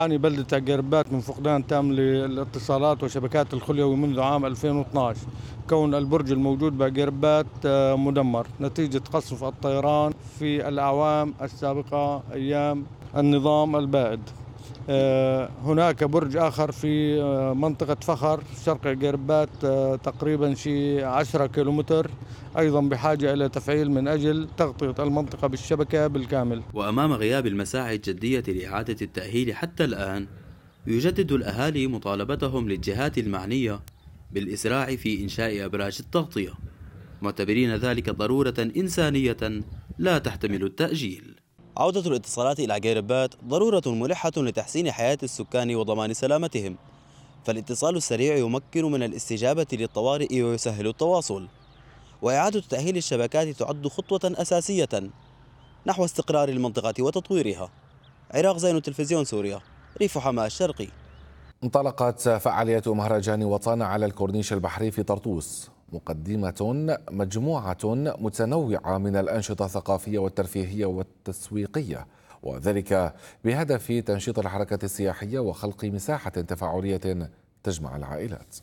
يعني بلدة قربات من فقدان تام للاتصالات وشبكات الخليوي منذ عام 2012، كون البرج الموجود بقربات مدمر نتيجة قصف الطيران في الأعوام السابقة أيام النظام البائد. هناك برج آخر في منطقة فخر شرق قربات، تقريبا شي 10 كيلومتر، أيضا بحاجة إلى تفعيل من أجل تغطية المنطقة بالشبكة بالكامل. وأمام غياب المساعي الجدية لإعادة التأهيل حتى الآن، يجدد الأهالي مطالبتهم للجهات المعنية بالإسراع في إنشاء أبراج التغطية، معتبرين ذلك ضرورة إنسانية لا تحتمل التأجيل. عودة الاتصالات إلى عقيربات ضرورة ملحة لتحسين حياة السكان وضمان سلامتهم، فالاتصال السريع يمكن من الاستجابة للطوارئ ويسهل التواصل، وإعادة تأهيل الشبكات تعد خطوة أساسية نحو استقرار المنطقة وتطويرها. عراق زين، تلفزيون سوريا، ريف حماة الشرقي. انطلقت فعالية مهرجان وطن على الكورنيش البحري في طرطوس، مقدمة مجموعة متنوعة من الأنشطة الثقافية والترفيهية والتسويقية، وذلك بهدف تنشيط الحركة السياحية وخلق مساحة تفاعلية تجمع العائلات.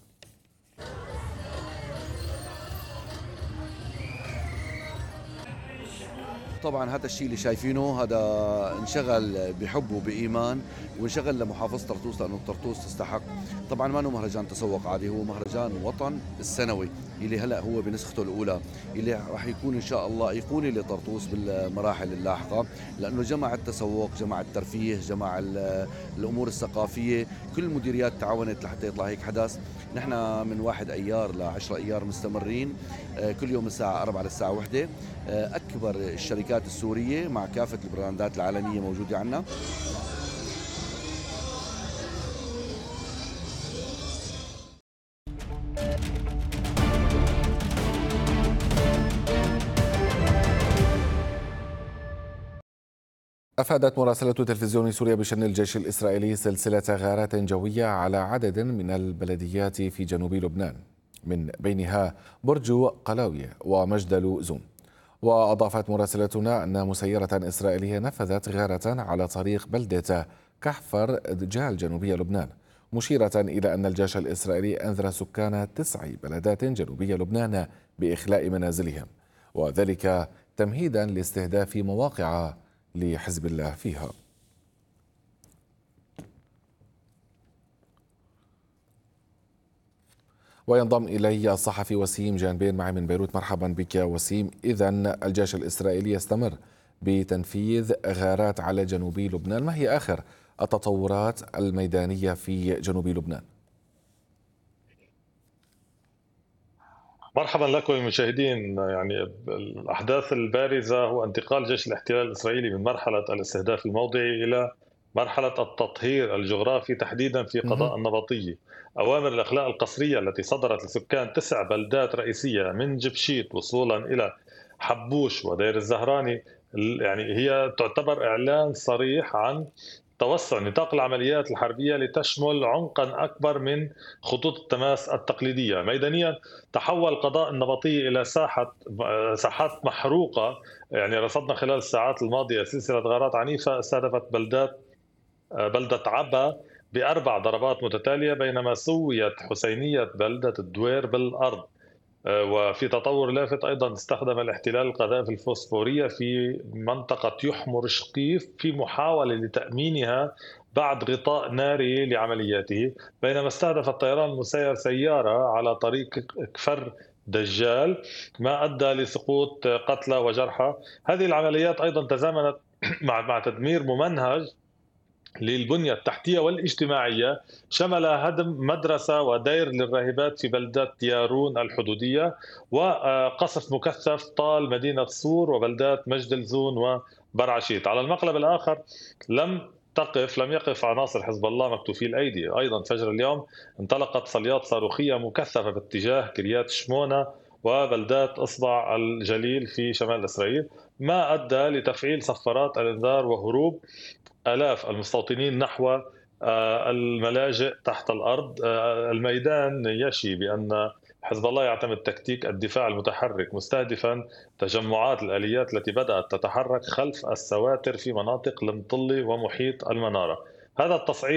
طبعا هذا الشيء اللي شايفينه هذا انشغل بحب وبإيمان، وانشغل لمحافظة طرطوس لأنه طرطوس تستحق. طبعا ما هو مهرجان تسوق عادي، هو مهرجان وطن السنوي اللي هلأ هو بنسخته الأولى، اللي راح يكون إن شاء الله أيقوني لطرطوس بالمراحل اللاحقة، لأنه جمع التسوق، جمع الترفيه، جمع الأمور الثقافية. كل المديريات تعاونت لحتى يطلع هيك حدث. نحن من 1 أيار ل 10 أيار مستمرين، كل يوم الساعة 4 للساعة 1. أكبر الشركات السورية مع كافة البراندات العالمية موجودة عندنا. أفادت مراسلة تلفزيون سوريا بشأن الجيش الإسرائيلي سلسلة غارات جوية على عدد من البلديات في جنوب لبنان، من بينها برج قلاوية ومجدل زوم. وأضافت مراسلتنا أن مسيرة إسرائيلية نفذت غارة على طريق بلدة كحفر دجال جنوبي لبنان، مشيرة إلى أن الجيش الإسرائيلي أنذر سكان 9 بلدات جنوبي لبنان بإخلاء منازلهم، وذلك تمهيدا لاستهداف مواقع لحزب الله فيها. وينضم إلي الصحفي وسيم جانبين معي من بيروت. مرحبا بك وسيم. إذن الجيش الإسرائيلي يستمر بتنفيذ غارات على جنوب لبنان، ما هي آخر التطورات الميدانية في جنوب لبنان؟ مرحبا لكم المشاهدين. يعني الأحداث البارزة هو انتقال جيش الاحتلال الإسرائيلي من مرحلة الاستهداف الموضعي إلى مرحلة التطهير الجغرافي، تحديدا في قضاء النبطية. أوامر الإخلاء القسرية التي صدرت لسكان 9 بلدات رئيسية من جبشيت وصولا إلى حبوش ودير الزهراني، يعني هي تعتبر إعلان صريح عن توسع نطاق العمليات الحربية لتشمل عمقا أكبر من خطوط التماس التقليدية. ميدانيا تحول قضاء النبطية إلى ساحات محروقة. يعني رصدنا خلال الساعات الماضية سلسلة غارات عنيفة استهدفت بلدة عبا ب4 ضربات متتالية، بينما سويت حسينية بلدة الدوير بالأرض. وفي تطور لافت أيضا، استخدم الاحتلال القذائف الفوسفورية في منطقة يحمر شقيف في محاولة لتأمينها بعد غطاء ناري لعملياته، بينما استهدف الطيران المسير سيارة على طريق كفر دجال، ما أدى لسقوط قتلى وجرحى. هذه العمليات أيضا تزامنت مع تدمير ممنهج للبنية التحتية والاجتماعية، شمل هدم مدرسة ودير للراهبات في بلدة يارون الحدودية، وقصف مكثف طال مدينة صور وبلدات مجد الزون وبرعشيت. على المقلب الآخر لم يقف عناصر حزب الله مكتوفي الأيدي. أيضا فجر اليوم انطلقت صليات صاروخية مكثفة باتجاه كريات شمونة وبلدات إصبع الجليل في شمال إسرائيل، ما أدى لتفعيل صفارات الإنذار وهروب آلاف المستوطنين نحو الملاجئ تحت الأرض. الميدان يشي بأن حزب الله يعتمد تكتيك الدفاع المتحرك، مستهدفا تجمعات الآليات التي بدأت تتحرك خلف السواتر في مناطق المطلة ومحيط المنارة. هذا التصعيد